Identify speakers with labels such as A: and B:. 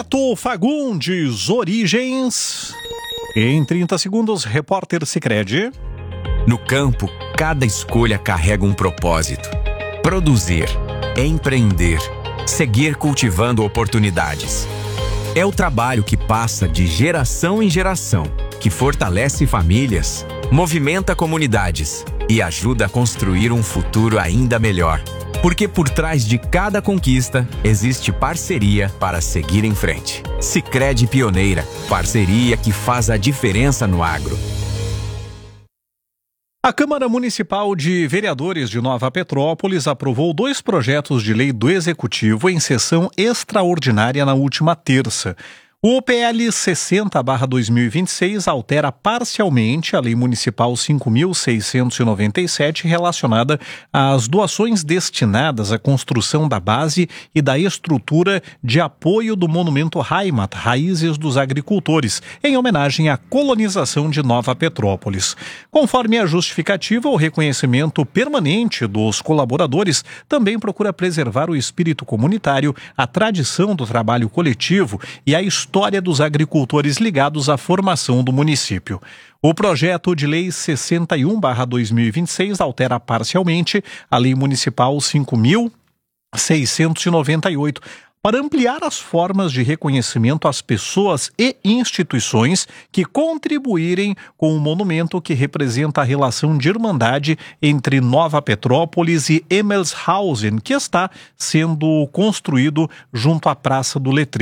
A: Porto Fagundes, origens. Em 30 segundos, repórter Sicredi.
B: No campo, cada escolha carrega um propósito. Produzir, empreender, seguir cultivando oportunidades. É o trabalho que passa de geração em geração, que fortalece famílias, movimenta comunidades e ajuda a construir um futuro ainda melhor. Porque por trás de cada conquista, existe parceria para seguir em frente. Sicredi Pioneira, parceria que faz a diferença no agro.
A: A Câmara Municipal de Vereadores de Nova Petrópolis aprovou 2 projetos de lei do Executivo em sessão extraordinária na última terça. O PL 60/2026 altera parcialmente a Lei Municipal 5.697 relacionada às doações destinadas à construção da base e da estrutura de apoio do Monumento Heimat, Raízes dos Agricultores, em homenagem à colonização de Nova Petrópolis. Conforme a justificativa, o reconhecimento permanente dos colaboradores também procura preservar o espírito comunitário, a tradição do trabalho coletivo e a história dos agricultores ligados à formação do município. O projeto de lei 61/2026 altera parcialmente a Lei Municipal 5.698 para ampliar as formas de reconhecimento às pessoas e instituições que contribuírem com o monumento que representa a relação de irmandade entre Nova Petrópolis e Emmelshausen, que está sendo construído junto à Praça do Letreiro.